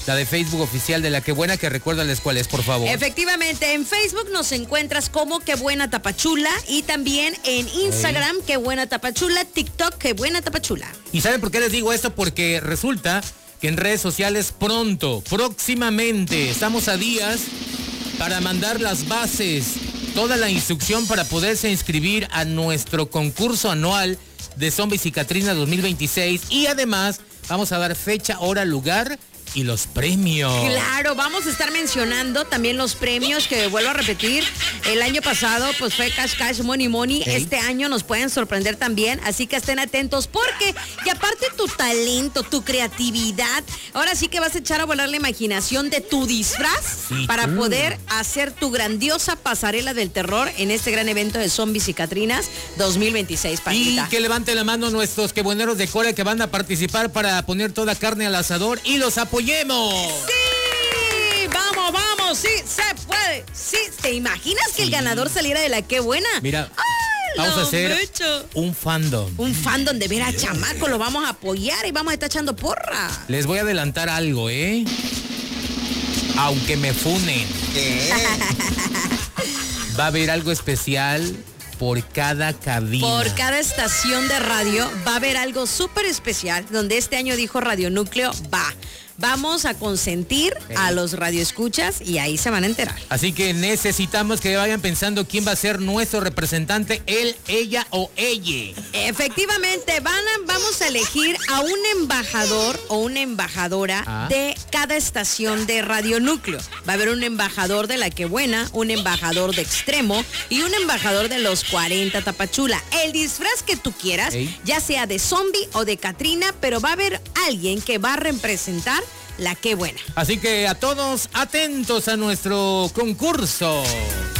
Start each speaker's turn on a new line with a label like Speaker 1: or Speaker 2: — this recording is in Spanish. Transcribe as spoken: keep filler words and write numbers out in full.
Speaker 1: la de Facebook oficial de La Qué Buena, que recuérdales cuál es, por favor.
Speaker 2: Efectivamente, en Facebook nos encuentras como Qué Buena Tapachula y también en Instagram, Qué Buena Tapachula, TikTok, Qué Buena Tapachula.
Speaker 1: ¿Y saben por qué les digo esto? Porque resulta que en redes sociales pronto, próximamente, estamos a días para mandar las bases, toda la instrucción para poderse inscribir a nuestro concurso anual de Zombies y Catrina dos mil veintiséis, y además vamos a dar fecha, hora, lugar y los premios.
Speaker 2: Claro, vamos a estar mencionando también los premios que, vuelvo a repetir, el año pasado pues fue Cash Cash Money Money. ¿Eh? Este año nos pueden sorprender también, así que estén atentos porque, y aparte tu talento, tu creatividad, ahora sí que vas a echar a volar la imaginación de tu disfraz, sí, para uh. poder hacer tu grandiosa pasarela del terror en este gran evento de Zombies y Catrinas dos mil veintiséis, Paquita.
Speaker 1: Y que levante la mano nuestros quebueneros de Cora que van a participar para poner toda carne al asador y los apoyemos.
Speaker 2: ¡Sí! ¡Vamos, vamos! ¡Sí se puede! ¡Sí! ¿Te imaginas que sí. el ganador saliera de La Qué Buena?
Speaker 1: Mira, ¡ay, vamos a hacer mucho. un fandom.
Speaker 2: Un fandom de ver a chamaco, lo vamos a apoyar y vamos a estar echando porra.
Speaker 1: Les voy a adelantar algo, ¿eh? Aunque me funen. ¿Qué? Va a haber algo especial por cada cabina.
Speaker 2: Por cada estación de radio va a haber algo súper especial, donde este año dijo Radio Núcleo, va. Vamos a consentir okay. a los radioescuchas y ahí se van a enterar.
Speaker 1: Así que necesitamos que vayan pensando quién va a ser nuestro representante, él, ella o ella.
Speaker 2: Efectivamente, van a, vamos a elegir a un embajador o una embajadora ah. de cada estación de Radio Núcleo. Va a haber un embajador de La Qué Buena, un embajador de Extremo y un embajador de los cuarenta Tapachula. El disfraz que tú quieras, ¿Ey? ya sea de zombie o de Catrina, pero va a haber alguien que va a representar La Qué Buena.
Speaker 1: Así que a todos atentos a nuestro concurso.